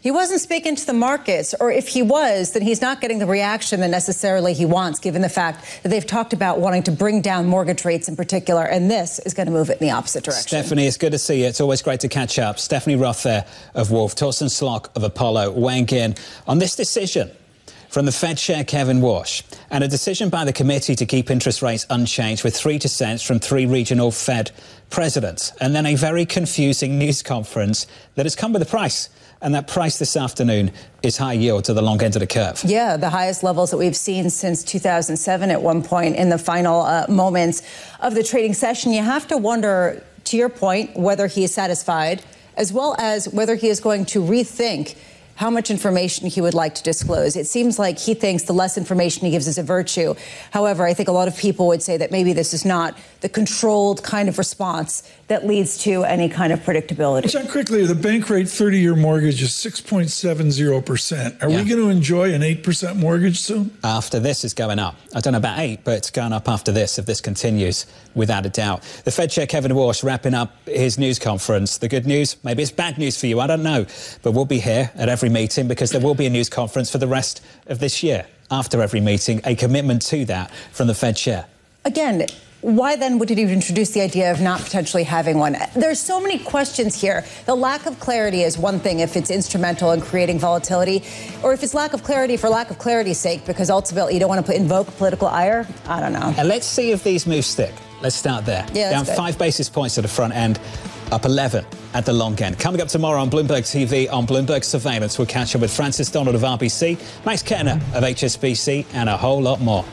he wasn't speaking to the markets, or if he was, then he's not getting the reaction that necessarily he wants, given the fact that they've talked about wanting to bring down mortgage rates in particular, and this is going to move it in the opposite direction. Stephanie, it's good to see you. It's always great to catch up. Stephanie Roth there of Wolf, Torsten Slok of Apollo, weighing in on this decision from the Fed Chair Kevin Warsh, and a decision by the committee to keep interest rates unchanged with 3 dissents from 3 regional Fed presidents, and then a very confusing news conference that has come with a price. And that price this afternoon is high yield to the long end of the curve. Yeah, the highest levels that we've seen since 2007 at one point in the final moments of the trading session. You have to wonder, to your point, whether he is satisfied, as well as whether he is going to rethink how much information he would like to disclose. It seems like he thinks the less information he gives is a virtue. However, I think a lot of people would say that maybe this is not the controlled kind of response that leads to any kind of predictability. John, quickly, the bank rate 30-year mortgage is 6.70%. Are we going to enjoy an 8% mortgage soon? After this is going up. I don't know about 8, but it's going up after this, if this continues, without a doubt. The Fed Chair Kevin Warsh wrapping up his news conference. The good news, maybe it's bad news for you, I don't know. But we'll be here at every meeting because there will be a news conference for the rest of this year. After every meeting, a commitment to that from the Fed Chair. Again, why then would it even introduce the idea of not potentially having one? There's so many questions here. The lack of clarity is one thing if it's instrumental in creating volatility, or if it's lack of clarity for lack of clarity's sake, because ultimately you don't want to invoke political ire. I don't know. And let's see if these moves stick. Let's start there. Yeah, down 5 basis points at the front end, up 11 at the long end. Coming up tomorrow on Bloomberg TV, on Bloomberg Surveillance, we'll catch up with Francis Donald of RBC, Max Kettner of HSBC, and a whole lot more.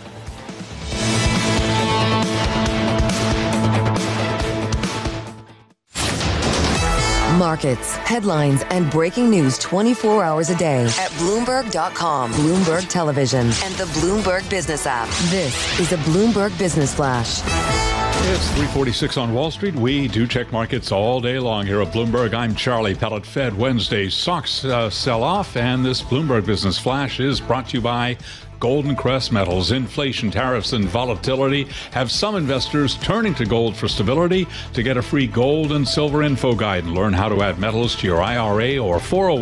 Markets, headlines, and breaking news 24 hours a day at Bloomberg.com, Bloomberg Television, and the Bloomberg Business app. This is a Bloomberg Business Flash. It's 3:46 on Wall Street. We do check markets all day long here at Bloomberg. I'm Charlie Pellet. Fed Wednesday stocks sell off, and this Bloomberg Business Flash is brought to you by Golden Crest Metals. Inflation, tariffs, and volatility have some investors turning to gold for stability. To get a free gold and silver info guide and learn how to add metals to your IRA or 401